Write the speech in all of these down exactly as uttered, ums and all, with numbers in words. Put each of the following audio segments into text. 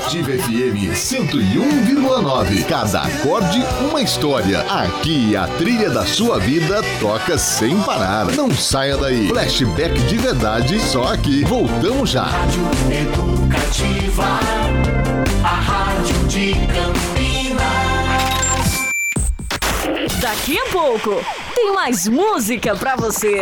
Educativa F M cento e um vírgula nove. Cada acorde, uma história. Aqui a trilha da sua vida toca sem parar. Não saia daí. Flashback de verdade, só aqui. Voltamos já. Rádio Educativa, a rádio de Campinas. Daqui a pouco tem mais música pra você.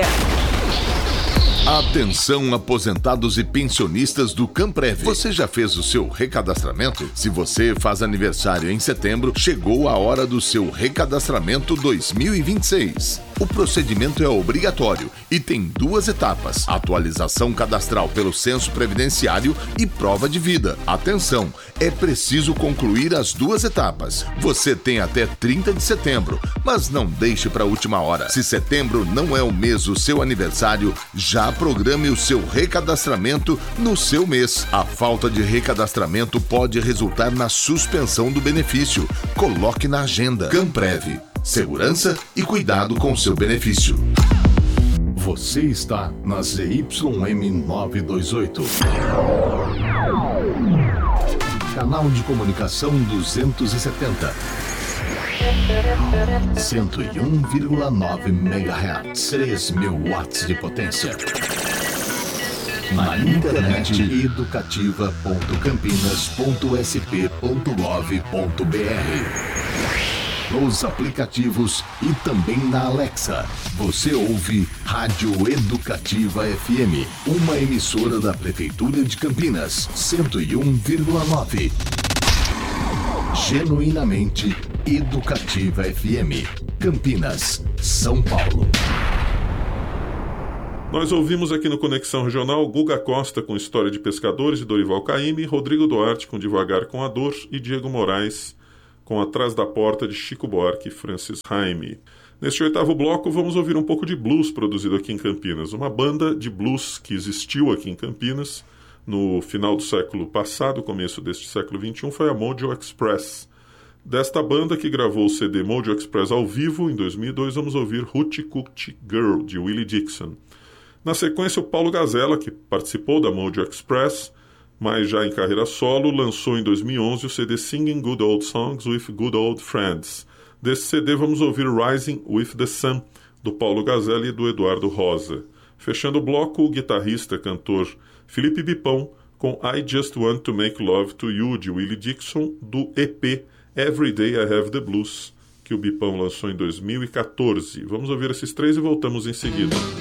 Atenção, aposentados e pensionistas do Camprev. Você já fez o seu recadastramento? Se você faz aniversário em setembro, chegou a hora do seu recadastramento dois mil e vinte e seis. O procedimento é obrigatório e tem duas etapas: atualização cadastral pelo censo previdenciário e prova de vida. Atenção, é preciso concluir as duas etapas. Você tem até trinta de setembro, mas não deixe para a última hora. Se setembro não é o mês do seu aniversário, já programe o seu recadastramento no seu mês. A falta de recadastramento pode resultar na suspensão do benefício. Coloque na agenda. Camprev. Segurança e cuidado com seu benefício. Você está na Z Y M novecentos e vinte e oito. Canal de comunicação duzentos e setenta. cento e um vírgula nove megahertz. três mil watts de potência. Na internet, educativa ponto campinas ponto s p ponto gov ponto b r. Nos aplicativos e também na Alexa. Você ouve Rádio Educativa F M, uma emissora da Prefeitura de Campinas, cento e um vírgula nove. Genuinamente Educativa F M, Campinas, São Paulo. Nós ouvimos aqui no Conexão Regional Guga Costa com História de Pescadores e Dorival Caymmi, Rodrigo Duarte com Devagar com a Dor e Diego Moraes com Atrás da Porta de Chico Buarque e Francis Raime. Neste oitavo bloco vamos ouvir um pouco de blues produzido aqui em Campinas. Uma banda de blues que existiu aqui em Campinas no final do século passado, começo deste século vinte e um, foi a Mojo Express. Desta banda que gravou o C D Mojo Express ao vivo em dois mil e dois, vamos ouvir Hoochie Coochie Girl, de Willie Dixon. Na sequência, o Paulo Gazella, que participou da Mojo Express, mas já em carreira solo, lançou em dois mil e onze o C D Singing Good Old Songs with Good Old Friends. Desse C D vamos ouvir Rising with the Sun, do Paulo Gazella e do Eduardo Rosa. Fechando o bloco, o guitarrista cantor Felipe Bipão com I Just Want to Make Love to You, de Willie Dixon, do E P Every Day I Have the Blues, que o Bipão lançou em dois mil e quatorze. Vamos ouvir esses três e voltamos em seguida.